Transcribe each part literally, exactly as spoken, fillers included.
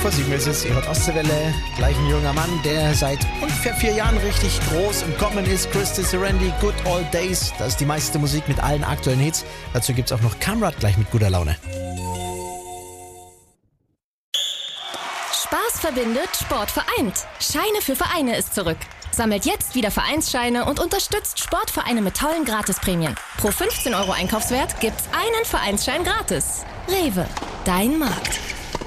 vor sieben ist es. Ihr hört Ostseewelle. Gleich ein junger Mann, der seit ungefähr vier Jahren richtig groß im Kommen ist. Christy Serendi, Good Old Days. Das ist die meiste Musik mit allen aktuellen Hits. Dazu gibt's auch noch Kamrat gleich mit guter Laune. Spaß verbindet, Sport vereint. Scheine für Vereine ist zurück. Sammelt jetzt wieder Vereinsscheine und unterstützt Sportvereine mit tollen Gratisprämien. Pro fünfzehn Euro Einkaufswert gibt's einen Vereinsschein gratis. Rewe, dein Markt.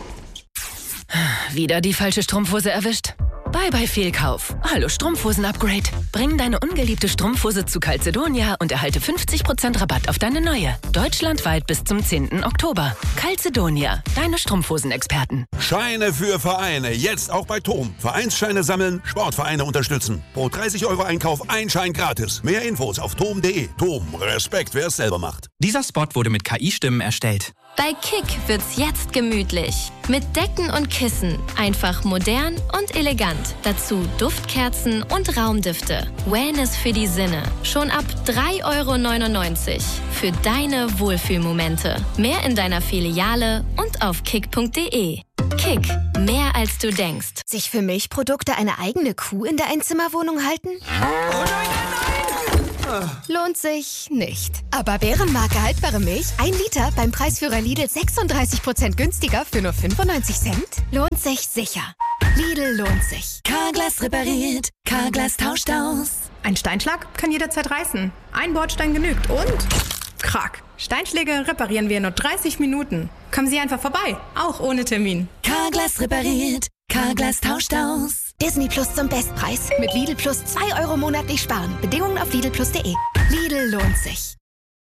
Wieder die falsche Strumpfhose erwischt? Bye bye Fehlkauf. Hallo Strumpfhosen-Upgrade. Bring deine ungeliebte Strumpfhose zu Calzedonia und erhalte fünfzig Prozent Rabatt auf deine neue. Deutschlandweit bis zum zehnten Oktober. Calzedonia, deine Strumpfhosen-Experten. Scheine für Vereine, jetzt auch bei Tom. Vereinsscheine sammeln, Sportvereine unterstützen. Pro dreißig Euro Einkauf ein Schein gratis. Mehr Infos auf tom punkt de. Tom, Respekt, wer es selber macht. Dieser Spot wurde mit K I-Stimmen erstellt. Bei Kick wird's jetzt gemütlich. Mit Decken und Kissen. Einfach modern und elegant. Dazu Duftkerzen und Raumdüfte. Wellness für die Sinne. Schon ab drei Euro neunundneunzig. Für deine Wohlfühlmomente. Mehr in deiner Filiale und auf kick punkt de. Kick. Mehr als du denkst. Sich für Milchprodukte eine eigene Kuh in der Einzimmerwohnung halten? Oh nein, nein, nein! Lohnt sich nicht. Aber Bärenmarke haltbare Milch, ein Liter beim Preisführer Lidl sechsunddreißig Prozent günstiger für nur fünfundneunzig Cent? Lohnt sich sicher. Lidl lohnt sich. Carglass repariert, Carglass tauscht aus. Ein Steinschlag kann jederzeit reißen. Ein Bordstein genügt und... Krack. Steinschläge reparieren wir in nur dreißig Minuten. Kommen Sie einfach vorbei, auch ohne Termin. Carglass repariert, Carglass tauscht aus. Disney Plus zum Bestpreis. Mit Lidl Plus zwei Euro monatlich sparen. Bedingungen auf lidl plus punkt de. Lidl lohnt sich.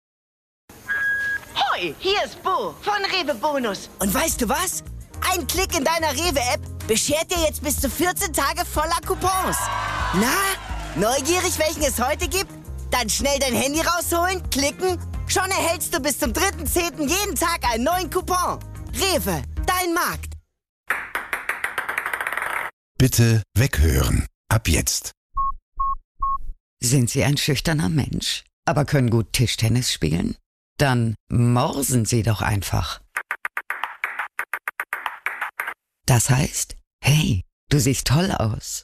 Hoi, hier ist Bo von Rewe Bonus. Und weißt du was? Ein Klick in deiner Rewe-App beschert dir jetzt bis zu vierzehn Tage voller Coupons. Na, neugierig, welchen es heute gibt? Dann schnell dein Handy rausholen, klicken. Schon erhältst du bis zum dritten zehnten jeden Tag einen neuen Coupon. Rewe, dein Markt. Bitte weghören. Ab jetzt. Sind Sie ein schüchterner Mensch, aber können gut Tischtennis spielen? Dann morsen Sie doch einfach. Das heißt, hey, du siehst toll aus.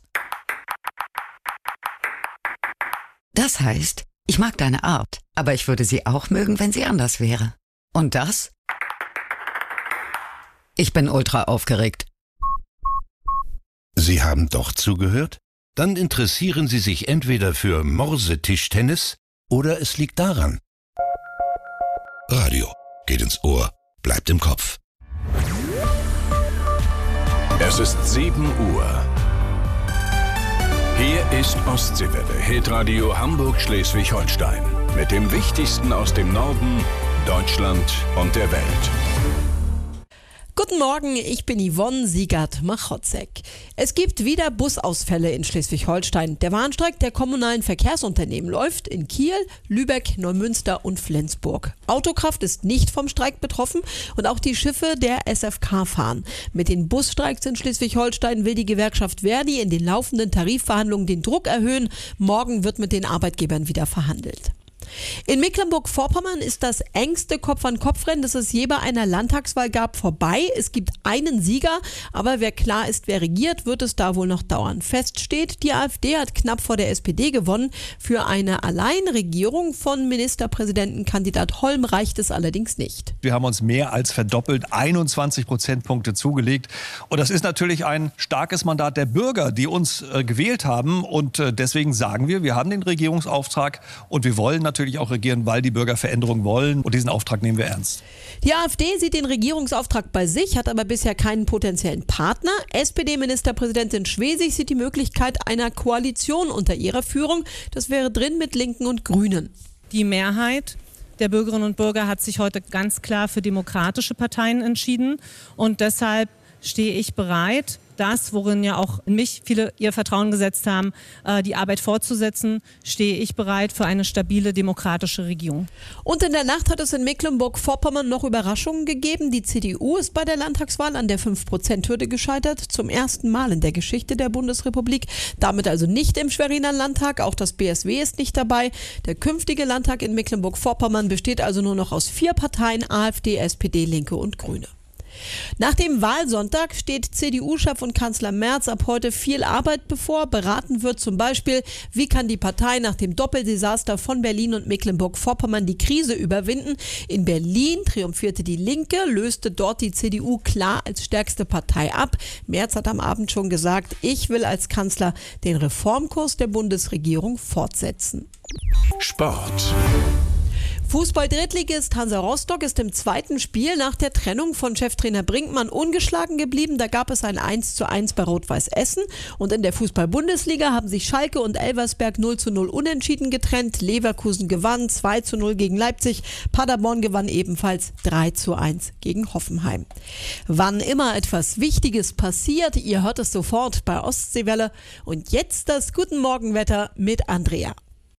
Das heißt, ich mag deine Art, aber ich würde sie auch mögen, wenn sie anders wäre. Und das? Ich bin ultra aufgeregt. Sie haben doch zugehört? Dann interessieren Sie sich entweder für Morsetischtennis oder es liegt daran. Radio geht ins Ohr, bleibt im Kopf. Es ist sieben Uhr. Hier ist Ostseewelle, Hitradio Hamburg-Schleswig-Holstein. Mit dem Wichtigsten aus dem Norden, Deutschland und der Welt. Guten Morgen, ich bin Yvonne Siegert-Machotzek. Es gibt wieder Busausfälle in Schleswig-Holstein. Der Warnstreik der kommunalen Verkehrsunternehmen läuft in Kiel, Lübeck, Neumünster und Flensburg. Autokraft ist nicht vom Streik betroffen und auch die Schiffe der S F K fahren. Mit den Busstreiks in Schleswig-Holstein will die Gewerkschaft Verdi in den laufenden Tarifverhandlungen den Druck erhöhen. Morgen wird mit den Arbeitgebern wieder verhandelt. In Mecklenburg-Vorpommern ist das engste Kopf-an-Kopf-Rennen, das es je bei einer Landtagswahl gab, vorbei. Es gibt einen Sieger, aber wer klar ist, wer regiert, wird es da wohl noch dauern. Fest steht, die AfD hat knapp vor der S P D gewonnen. Für eine Alleinregierung von Ministerpräsidentenkandidat Holm reicht es allerdings nicht. Wir haben uns mehr als verdoppelt, einundzwanzig Prozentpunkte zugelegt. Und das ist natürlich ein starkes Mandat der Bürger, die uns äh, gewählt haben. Und äh, deswegen sagen wir, wir haben den Regierungsauftrag und wir wollen natürlich auch regieren, weil die Bürger Veränderung wollen. Und diesen Auftrag nehmen wir ernst. Die AfD sieht den Regierungsauftrag bei sich, hat aber bisher keinen potenziellen Partner. S P D-Ministerpräsidentin Schwesig sieht die Möglichkeit einer Koalition unter ihrer Führung. Das wäre drin mit Linken und Grünen. Die Mehrheit der Bürgerinnen und Bürger hat sich heute ganz klar für demokratische Parteien entschieden. Und deshalb stehe ich bereit, das, worin ja auch in mich viele ihr Vertrauen gesetzt haben, die Arbeit fortzusetzen, stehe ich bereit für eine stabile demokratische Regierung. Und in der Nacht hat es in Mecklenburg-Vorpommern noch Überraschungen gegeben. Die C D U ist bei der Landtagswahl an der fünf Prozent Hürde gescheitert. Zum ersten Mal in der Geschichte der Bundesrepublik. Damit also nicht im Schweriner Landtag. Auch das B S W ist nicht dabei. Der künftige Landtag in Mecklenburg-Vorpommern besteht also nur noch aus vier Parteien: AfD, S P D, Linke und Grüne. Nach dem Wahlsonntag steht C D U-Chef und Kanzler Merz ab heute viel Arbeit bevor. Beraten wird zum Beispiel, wie kann die Partei nach dem Doppeldesaster von Berlin und Mecklenburg-Vorpommern die Krise überwinden. In Berlin triumphierte die Linke, löste dort die C D U klar als stärkste Partei ab. Merz hat am Abend schon gesagt, ich will als Kanzler den Reformkurs der Bundesregierung fortsetzen. Sport. Fußball-Drittligist Hansa Rostock ist im zweiten Spiel nach der Trennung von Cheftrainer Brinkmann ungeschlagen geblieben. Da gab es ein eins zu eins bei Rot-Weiß Essen. Und in der Fußball-Bundesliga haben sich Schalke und Elversberg null zu null unentschieden getrennt. Leverkusen gewann zwei zu null gegen Leipzig. Paderborn gewann ebenfalls drei zu eins gegen Hoffenheim. Wann immer etwas Wichtiges passiert, ihr hört es sofort bei Ostseewelle. Und jetzt das Guten Morgenwetter mit Andrea.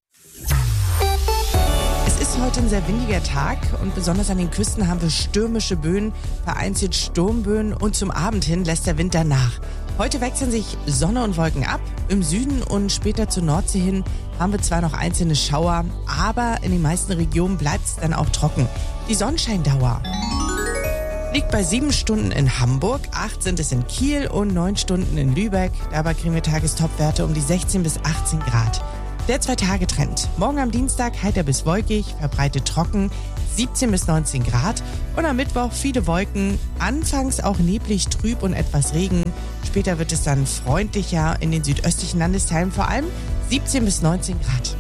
Es ist heute ein sehr windiger Tag und besonders an den Küsten haben wir stürmische Böen, vereinzelt Sturmböen und zum Abend hin lässt der Wind danach. Heute wechseln sich Sonne und Wolken ab. Im Süden und später zur Nordsee hin haben wir zwar noch einzelne Schauer, aber in den meisten Regionen bleibt es dann auch trocken. Die Sonnenscheindauer liegt bei sieben Stunden in Hamburg, acht sind es in Kiel und neun Stunden in Lübeck. Dabei kriegen wir Tagestopwerte um die sechzehn bis achtzehn Grad. Der Zwei-Tage-Trend. Morgen am Dienstag heiter bis wolkig, verbreitet trocken, siebzehn bis neunzehn Grad. Und am Mittwoch viele Wolken, anfangs auch neblig, trüb und etwas Regen. Später wird es dann freundlicher in den südöstlichen Landesteilen, vor allem siebzehn bis neunzehn Grad.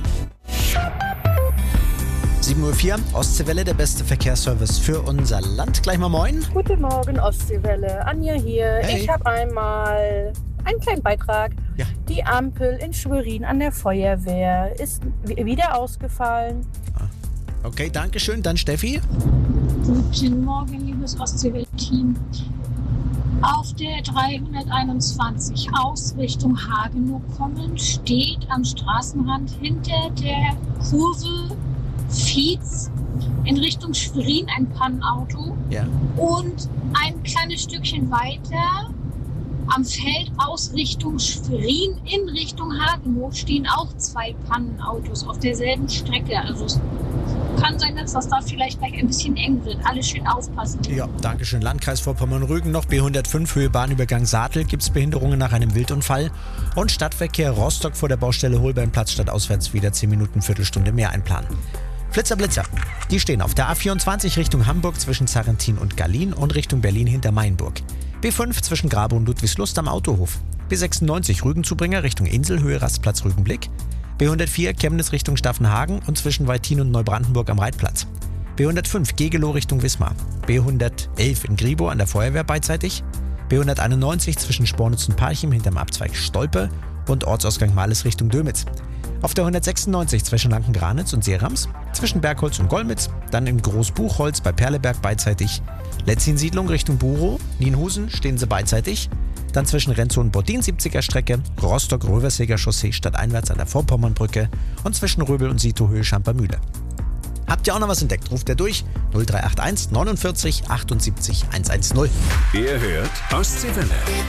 sieben Uhr vier, Ostseewelle, der beste Verkehrsservice für unser Land. Gleich mal moin. Guten Morgen, Ostseewelle. Anja hier. Hey. Ich habe einmal einen kleinen Beitrag. Ja. Die Ampel in Schwerin an der Feuerwehr ist wieder ausgefallen. Okay, danke schön. Dann Steffi. Guten Morgen, liebes Ostseewelle-Team. Auf der dreihunderteinundzwanzig aus Richtung Hagenow kommen, steht am Straßenrand hinter der Kurve Fietz in Richtung Schwerin ein Pannenauto. Ja. Und ein kleines Stückchen weiter am Feld aus Richtung Schwerin in Richtung Hagenow stehen auch zwei Pannenautos auf derselben Strecke. Also es kann sein, dass das da vielleicht gleich ein bisschen eng wird. Alle schön aufpassen. Ja, danke schön. Landkreis Vorpommern-Rügen noch B hundertfünf, Höhe Bahnübergang Saatel, gibt es Behinderungen nach einem Wildunfall. Und Stadtverkehr Rostock vor der Baustelle Holbeinplatz stadtauswärts wieder zehn Minuten, Viertelstunde mehr einplanen. Flitzer, Blitzer. Die stehen auf der A vierundzwanzig Richtung Hamburg zwischen Sarrentin und Gallien und Richtung Berlin hinter Mainburg. B fünf zwischen Grabe und Ludwigslust am Autohof. B sechsundneunzig Rügenzubringer Richtung Insel, Höhe Rastplatz Rügenblick. B hundertvier Chemnitz Richtung Staffenhagen und zwischen Waldtin und Neubrandenburg am Reitplatz. B hundertfünf Gegelow Richtung Wismar. B hundertelf in Gribow an der Feuerwehr beidseitig. B hunderteinundneunzig zwischen Spornitz und Parchim hinterm Abzweig Stolpe und Ortsausgang Males Richtung Dömitz. Auf der hundertsechsundneunzig zwischen Lankengranitz und Seerams, zwischen Bergholz und Golmitz, dann in Großbuchholz bei Perleberg beidseitig, Letzin-Siedlung Richtung Burow, Nienhusen stehen sie beidseitig, dann zwischen Renzow und Bordin siebziger Strecke, Rostock-Röversäger Chaussee stadteinwärts an der Vorpommernbrücke und zwischen Röbel und Sitohöhe Schampermühle. Habt ihr auch noch was entdeckt? Ruft ihr durch null drei acht eins neunundvierzig achtundsiebzig hundertzehn. Ihr hört Ostseewelle.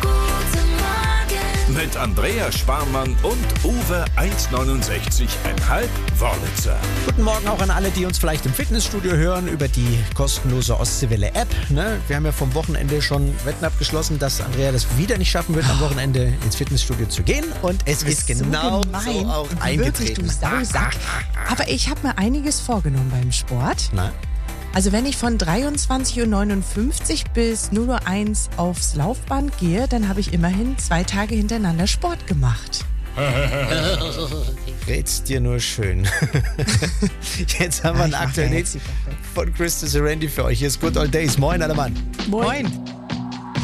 Mit Andrea Sparmann und Uwe eins neunundsechzig Komma fünf Wörlitzer. Guten Morgen auch an alle, die uns vielleicht im Fitnessstudio hören über die kostenlose Ostseewelle-App. Ne? Wir haben ja vom Wochenende schon Wetten abgeschlossen, dass Andrea das wieder nicht schaffen wird, am Wochenende ins Fitnessstudio zu gehen. Und es ist genau so, so auch eingetreten. Wirklich, du Sausack. Aber ich habe mir einiges vorgenommen beim Sport. Na? Also wenn ich von dreiundzwanzig Uhr neunundfünfzig bis null Uhr eins aufs Laufband gehe, dann habe ich immerhin zwei Tage hintereinander Sport gemacht. Red's dir nur schön. Jetzt haben wir einen aktuellen Hit von Christus Randy für euch. Hier ist Good Old Days. Moin, alle Mann. Moin. Moin.